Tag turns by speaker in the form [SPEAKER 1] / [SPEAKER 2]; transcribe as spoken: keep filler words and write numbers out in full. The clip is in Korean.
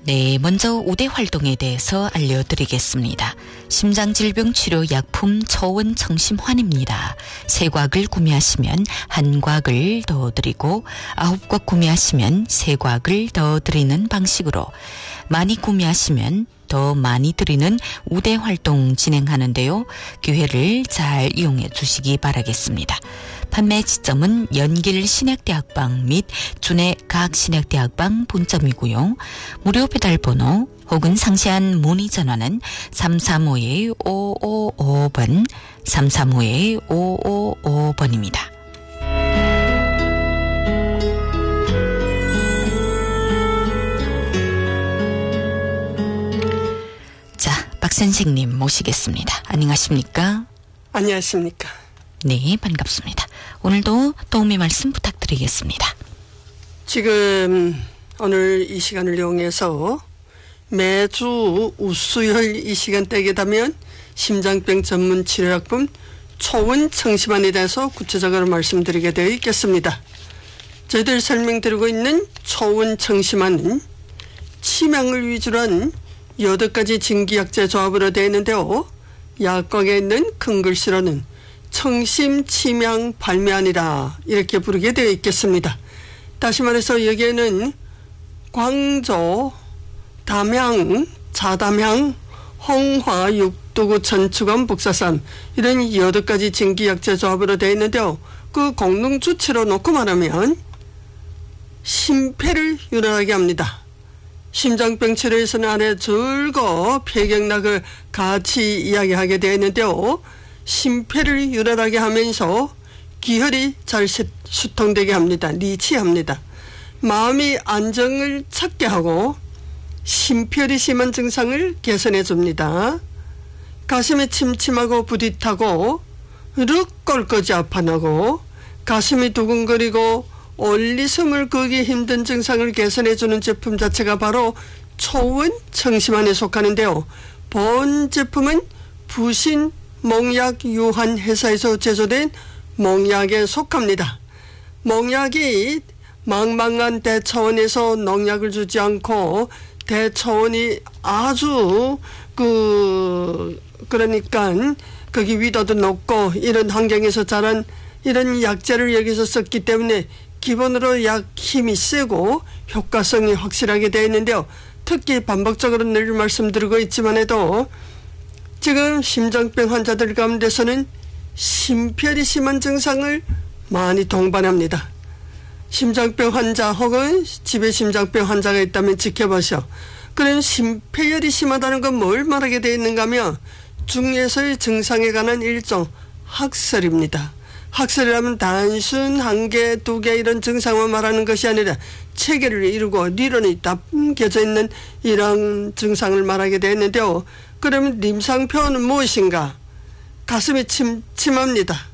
[SPEAKER 1] 네, 먼저 우대 활동에 대해서 알려드리겠습니다. 심장질병치료약품 초원청심환입니다. 세 곽을 구매하시면 한 곽을 더 드리고 아홉 곽 구매하시면 세 곽을 더 드리는 방식으로 많이 구매하시면 더 많이 드리는 우대 활동 진행하는데요. 기회를 잘 이용해 주시기 바라겠습니다. 판매 지점은 연길 신약대학방 및 준해 각 신약대학방 본점이고요. 무료 배달 번호 혹은 상세한 문의 전화는 삼삼오 오오오오 번, 삼삼오 오오오오 번입니다. 자, 박 선생님 모시겠습니다. 안녕하십니까?
[SPEAKER 2] 안녕하십니까?
[SPEAKER 1] 네, 반갑습니다. 오늘도 도움의 말씀 부탁드리겠습니다.
[SPEAKER 2] 지금 오늘 이 시간을 이용해서 매주 우수요일 이 시간대에 되면 심장병 전문 치료약품 초원청심환에 대해서 구체적으로 말씀드리게 되어 있겠습니다. 저희들 설명드리고 있는 초원청심환은 치명을 위주로 한 여덟 가지 진기약재 조합으로 되어 있는데요. 약곽에 있는 큰 글씨로는 청심 치명 발매안이라 이렇게 부르게 되어 있겠습니다. 다시 말해서 여기에는 광조, 담향, 자담향, 홍화, 육두구, 전축원, 북사삼 이런 여덟 가지 진기약재 조합으로 되어 있는데요. 그 공동 주체로 놓고 말하면 심폐를 유발하게 합니다. 심장병 치료에서는 안에 줄거 폐경락을 같이 이야기하게 되어 있는데요. 심폐를 유발하게 하면서 기혈이 잘 수통되게 합니다. 리치합니다. 마음이 안정을 찾게 하고 심폐혈이 심한 증상을 개선해 줍니다. 가슴이 침침하고 부딪하고 륵 꼴거지 아파나고 가슴이 두근거리고 올리 숨을 거기 힘든 증상을 개선해 주는 제품 자체가 바로 초원청심환에 속하는데요. 본 제품은 부신 몽약 유한 회사에서 제조된 몽약에 속합니다. 몽약이 망망한 대차원에서 농약을 주지 않고 대차원이 아주 그 그러니까 거기 위도도 높고 이런 환경에서 자란 이런 약재를 여기서 썼기 때문에 기본으로 약 힘이 세고 효과성이 확실하게 되어 있는데요. 특히 반복적으로 늘 말씀드리고 있지만 해도 지금 심장병 환자들 가운데서는 심폐혈이 심한 증상을 많이 동반합니다. 심장병 환자 혹은 집에 심장병 환자가 있다면 지켜보셔. 그런 심폐혈이 심하다는 건 뭘 말하게 되어 있는가 하면 중에서의 증상에 관한 일종 학설입니다. 학설이라면 단순 한 개, 두 개 이런 증상만 말하는 것이 아니라 체계를 이루고理論이 담겨져 있는 이런 증상을 말하게 되어 있는데요. 그러면 임상표현은 무엇인가? 가슴이 침침합니다.